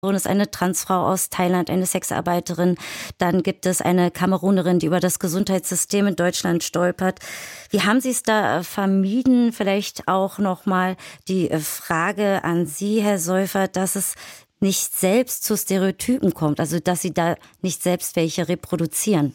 ist eine Transfrau aus Thailand, eine Sexarbeiterin. Dann gibt es eine Kamerunerin, die über das Gesundheitssystem in Deutschland stolpert. Wie haben Sie es da vermieden? Vielleicht auch nochmal die Frage an Sie, Herr Seufert, dass es nicht selbst zu Stereotypen kommt, also dass Sie da nicht selbst welche reproduzieren.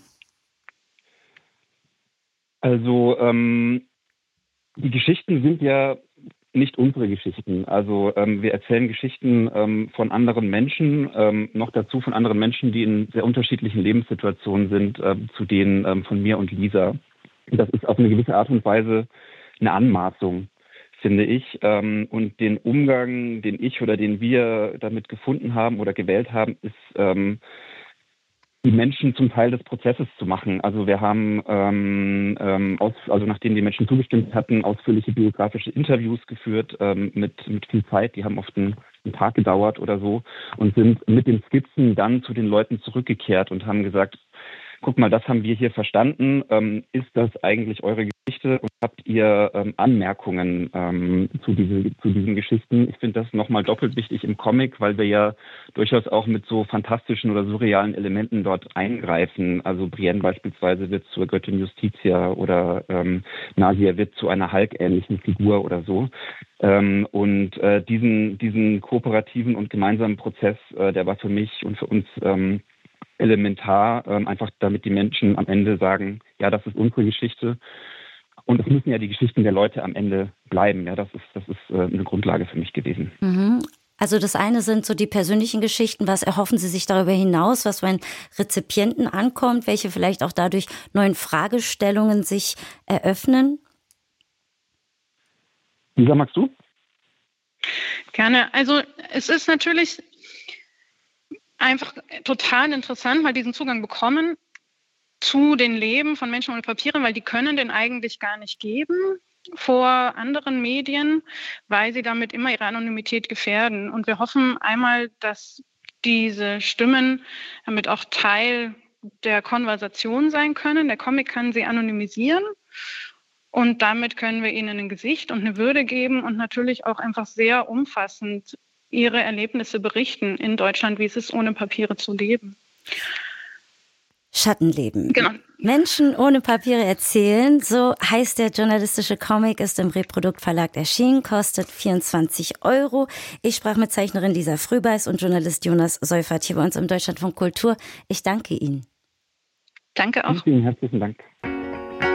Also die Geschichten sind ja nicht unsere Geschichten. Also wir erzählen Geschichten von anderen Menschen, noch dazu von anderen Menschen, die in sehr unterschiedlichen Lebenssituationen sind, zu denen von mir und Lisa. Das ist auf eine gewisse Art und Weise eine Anmaßung, finde ich. Und den Umgang, den ich oder den wir damit gefunden haben oder gewählt haben, ist die Menschen zum Teil des Prozesses zu machen. Also wir haben, nachdem die Menschen zugestimmt hatten, ausführliche biografische Interviews geführt mit viel Zeit. Die haben oft einen Tag gedauert oder so und sind mit den Skizzen dann zu den Leuten zurückgekehrt und haben gesagt, guck mal, das haben wir hier verstanden. Ist das eigentlich eure Geschichte und habt ihr Anmerkungen zu diesen Geschichten? Ich finde das nochmal doppelt wichtig im Comic, weil wir ja durchaus auch mit so fantastischen oder surrealen Elementen dort eingreifen. Also Brienne beispielsweise wird zur Göttin Justitia oder Nasia wird zu einer Hulk-ähnlichen Figur oder so. Diesen kooperativen und gemeinsamen Prozess, der war für mich und für uns elementar, einfach damit die Menschen am Ende sagen, ja, das ist unsere Geschichte. Und es müssen ja die Geschichten der Leute am Ende bleiben. Ja, das ist eine Grundlage für mich gewesen. Mhm. Also das eine sind so die persönlichen Geschichten. Was erhoffen Sie sich darüber hinaus, was bei den Rezipienten ankommt, welche vielleicht auch dadurch neuen Fragestellungen sich eröffnen? Lisa, magst du? Gerne. Also es ist natürlich einfach total interessant, mal diesen Zugang bekommen zu den Leben von Menschen ohne Papiere, weil die können den eigentlich gar nicht geben vor anderen Medien, weil sie damit immer ihre Anonymität gefährden. Und wir hoffen einmal, dass diese Stimmen damit auch Teil der Konversation sein können. Der Comic kann sie anonymisieren und damit können wir ihnen ein Gesicht und eine Würde geben und natürlich auch einfach sehr umfassend ihre Erlebnisse berichten in Deutschland, wie es ist, ohne Papiere zu leben. Schattenleben. Genau. Menschen ohne Papiere erzählen, so heißt der journalistische Comic, ist im Reprodukt Verlag erschienen, kostet 24 €. Ich sprach mit Zeichnerin Lisa Frühbeiß und Journalist Jonas Seufert hier bei uns im Deutschlandfunk Kultur. Ich danke Ihnen. Danke auch. Vielen herzlichen Dank.